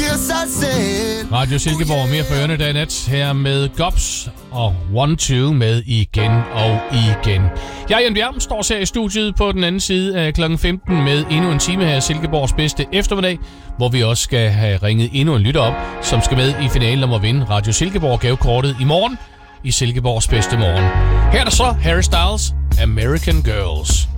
Radio Silkeborg, mere for ørerne dag nat, her med Gobs og 1-2 med igen og igen. Jeg, Jan Bjerg, står her i studiet på den anden side af klokken 15 med endnu en time her i Silkeborgs bedste eftermiddag, hvor vi også skal have ringet endnu en lytter op, som skal med i finalen om at vinde Radio Silkeborg gavekortet i morgen i Silkeborgs bedste morgen. Her er der så Harry Styles, American Girls.